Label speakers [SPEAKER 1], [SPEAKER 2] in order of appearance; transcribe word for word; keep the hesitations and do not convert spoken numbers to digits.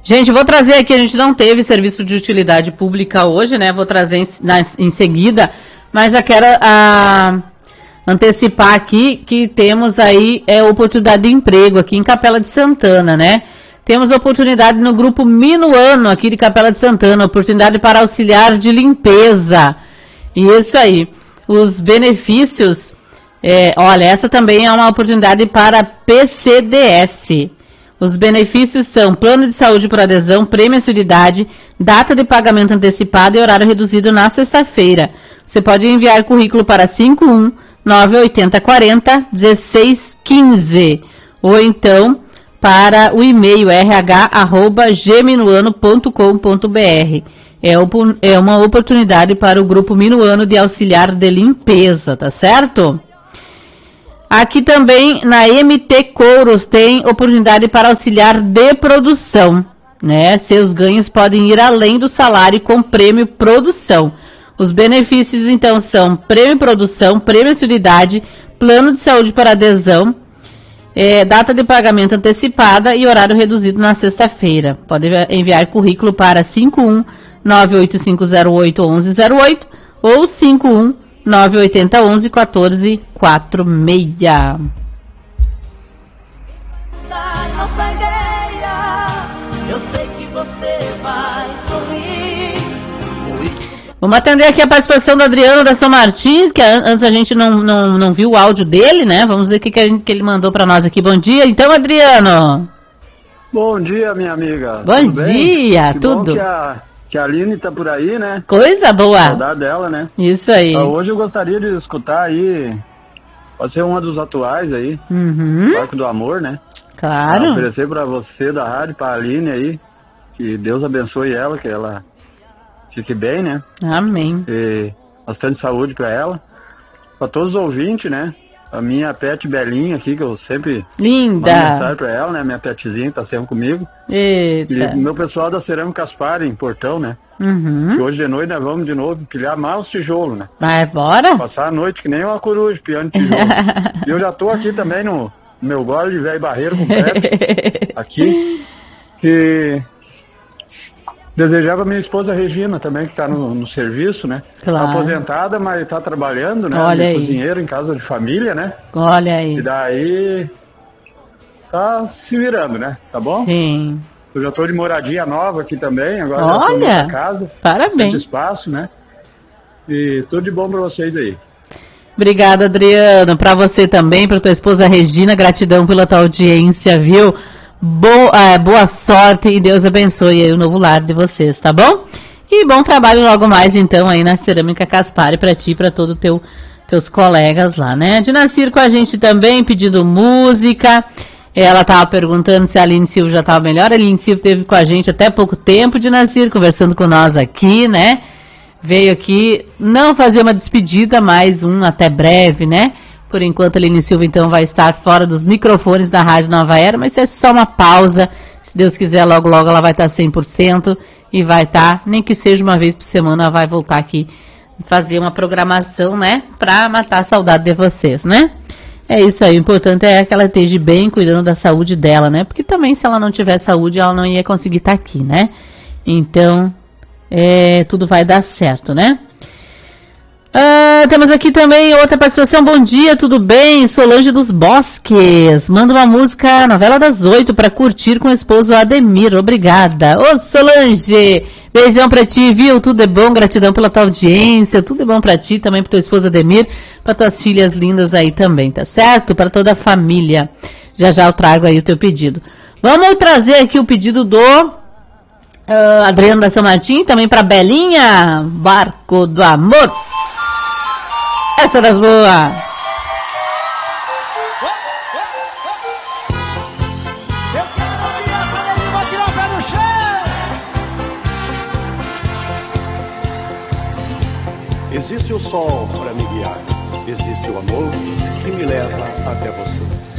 [SPEAKER 1] Gente, vou trazer aqui, a gente não teve serviço de utilidade pública hoje, né? Vou trazer em, na, em seguida, mas já quero a, antecipar aqui que temos aí é, oportunidade de emprego aqui em Capela de Santana, né? Temos oportunidade no grupo Minuano aqui de Capela de Santana, oportunidade para auxiliar de limpeza. Isso aí. Os benefícios, é, olha, essa também é uma oportunidade para P C D S. Os benefícios são plano de saúde por adesão, prêmio mensalidade, data de pagamento antecipado e horário reduzido na sexta-feira. Você pode enviar currículo para cinco um nove oito zero quatro zero um seis um cinco ou então para o e-mail r h arroba g minuano ponto com ponto b r. É, é uma oportunidade para o grupo Minuano de auxiliar de limpeza, tá certo? Aqui também na M T Couros tem oportunidade para auxiliar de produção, né? Seus ganhos podem ir além do salário com prêmio produção. Os benefícios então são prêmio produção, prêmio mensalidade, plano de saúde para adesão, é, data de pagamento antecipada e horário reduzido na sexta-feira. Pode enviar currículo para cinco um nove oito cinco zero oito um um zero oito ou cinco um nove oito zero um um quatro quatro seis.
[SPEAKER 2] Nossa ideia, eu sei que você vai sorrir.
[SPEAKER 1] Vamos atender aqui a participação do Adriano da São Martins, que antes a gente não, não, não viu o áudio dele, né? Vamos ver o que, que, a gente, que ele mandou para nós aqui. Bom dia, então, Adriano.
[SPEAKER 3] Bom dia, minha amiga.
[SPEAKER 1] Bom tudo dia,
[SPEAKER 3] que
[SPEAKER 1] tudo.
[SPEAKER 3] Bom que a, que a Aline tá por aí, né?
[SPEAKER 1] Coisa boa.
[SPEAKER 3] Saudade dela, né?
[SPEAKER 1] Isso aí.
[SPEAKER 3] Ah, hoje eu gostaria de escutar aí, pode ser uma dos atuais aí,
[SPEAKER 1] uhum.
[SPEAKER 3] Barco do Amor, né?
[SPEAKER 1] Claro.
[SPEAKER 3] Ah, oferecer para você da rádio, para a Aline aí, que Deus abençoe ela, que ela fique bem, né?
[SPEAKER 1] Amém.
[SPEAKER 3] E bastante saúde para ela. Para todos os ouvintes, né? A minha pet Belinha aqui, que eu sempre
[SPEAKER 1] linda
[SPEAKER 3] mando mensagem para ela, né? Minha petzinha tá sempre comigo.
[SPEAKER 1] Eita.
[SPEAKER 3] E meu pessoal da Cerâmica Caspar em Portão, né?
[SPEAKER 1] Uhum.
[SPEAKER 3] Que hoje de noite nós vamos de novo pilhar mais os tijolos, né?
[SPEAKER 1] Vai, bora?
[SPEAKER 3] Passar a noite que nem uma coruja pilhando tijolo. E eu já tô aqui também no meu gole de velho barreiro completo. Aqui. Que desejava minha esposa Regina também, que está no, no serviço, né?
[SPEAKER 1] Claro.
[SPEAKER 3] Tá aposentada, mas está trabalhando, né?
[SPEAKER 1] Olha aí.
[SPEAKER 3] Cozinheiro em casa de família, né?
[SPEAKER 1] Olha aí.
[SPEAKER 3] E daí tá se virando, né? Tá bom?
[SPEAKER 1] Sim.
[SPEAKER 3] Eu já tô de moradia nova aqui também, agora
[SPEAKER 1] Olha,
[SPEAKER 3] já tô na casa.
[SPEAKER 1] Parabéns.
[SPEAKER 3] Bastante espaço, né? E tudo de bom para vocês aí.
[SPEAKER 1] Obrigada, Adriano. Para você também, para tua esposa Regina, gratidão pela tua audiência, viu? Boa, é, boa sorte e Deus abençoe aí o novo lar de vocês, tá bom? E bom trabalho logo mais, então, aí na Cerâmica Caspar para ti e para todos teu, teus colegas lá, né? Dinacir com a gente também, pedindo música. Ela tava perguntando se a Aline Silva já estava melhor. A Aline Silva esteve com a gente até pouco tempo, Dinacir, conversando com nós aqui, né? Veio aqui não fazer uma despedida, mas um até breve, né? Por enquanto, a Aline Silva, então, vai estar fora dos microfones da Rádio Nova Era, mas isso é só uma pausa. Se Deus quiser, logo, logo ela vai estar cem por cento e vai estar, nem que seja uma vez por semana, ela vai voltar aqui fazer uma programação, né? Pra matar a saudade de vocês, né? É isso aí, o importante é que ela esteja bem, cuidando da saúde dela, né? Porque também, se ela não tiver saúde, ela não ia conseguir estar aqui, né? Então, é, tudo vai dar certo, né? Uh, temos aqui também outra participação. Bom dia, tudo bem? Solange dos Bosques. Manda uma música, novela das oito, para curtir com o esposo Ademir. Obrigada. Ô, Solange, beijão pra ti, viu? Tudo é bom, gratidão pela tua audiência. Tudo é bom pra ti, também pro teu esposo Ademir, pra tuas filhas lindas aí também, tá certo? Pra toda a família. Já já eu trago aí o teu pedido. Vamos trazer aqui o pedido do uh, Adriano da São Martim, também pra Belinha, Barco do Amor. Essa das boas.
[SPEAKER 2] Eu quero ouvir essa daí, vou tirar o pé no chão.
[SPEAKER 4] Existe o sol para me guiar. Existe o amor que me leva até você.